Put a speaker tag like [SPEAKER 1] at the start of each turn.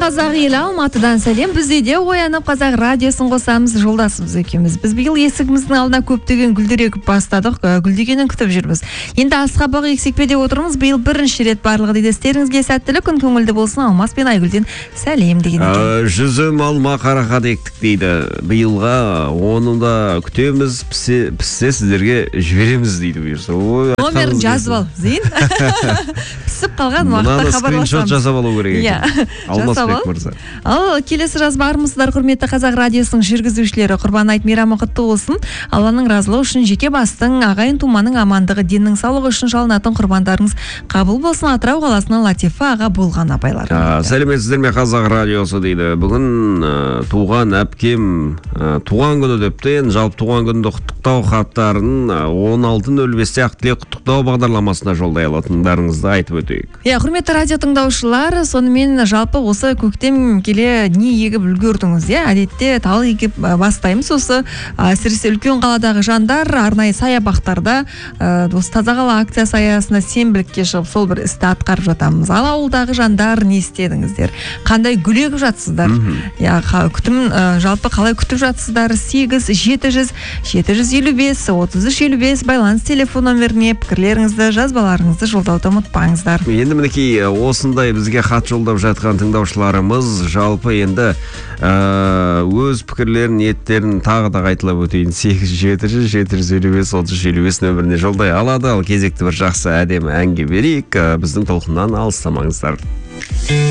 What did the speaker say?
[SPEAKER 1] қазақ елі, Алматыдан сәлем. Бізде де оянып қазақ радиосын қосамыз, жолдасымыз екеуміз. Біз биыл есігіміздің алдына көптеген гүлдер егіп бастадық, гүлдегенін күтіп жүрміз. Енді асқабақ ексекпеде отырмыз, биыл бірінші рет барлығы дейді. Істеріңізге сәттілік, күн көңілді болсын. Алмас пен Айгүлден сәлем деген екен.
[SPEAKER 2] Жүзім алма қарақат ектік дейді. Биылға оны да күтеміз, піссе сіздерге жібереміз дейді бұйырса.
[SPEAKER 1] Номерін жазып ал, Зейін. Пісіп қалған уақытта хабарласамыз.
[SPEAKER 2] Мынаны скриншот жасап алу керек екен. Алмасбек мырза.
[SPEAKER 1] Ал келесі жазба армысыздар, құрметті қазақ радиосының жүргізушілері. Құрбан айт мейрамы құтты болсын. Алланың разылығы үшін жеке бастың, ағайын туманың амандығы, деннің саулығы үшін шалынатын құрбандарыңыз қабыл болсын. Атырау қаласынан Латифа аға болған апайлар.
[SPEAKER 2] Сәлеметсіздер ме қазақ радиосы дейді. Бүгін туған әпкем туған күні депті. Жалпы туған күнді құттықтау хаттарын 16:05-те Ақтілек құттықтау бағдарламасына жолдай алатындарыңызды айтып өтейік.
[SPEAKER 1] Құрметті радио тыңдаушылар, сонымен жалпы осы көктем келе не егіп үлгердіңіз, әдетте тал егіп бастаймыз. Осы әсіресе үлкен қаладағы жандар арнайы саябақтарда осы таза қала акциясы аясында сенбілікке шығып сол бір істі атқарып жатамыз. Ал ауылдағы жандар не істедіңіздер? Қандай гүл егіп жатсыздар? Күтім жалпы қалай күтіп жатсыздар? 8-755-3355 байланыс телефон номеріне пікірлеріңізді, жазбаларыңызды жолдауды ұмытпаңыздар.
[SPEAKER 2] Енді мінекей осындай бізге хат жолдап жатқан тыңдаушыларымыз жалпы енді өз пікірлерін, ниеттерін тағы да қайталап өтейін. 8-755-3355 нөміріне жолдай алады. Ал кезекті бір жақсы әдемі әнге берейік. Біздің толқыннан алыстамаңыздар.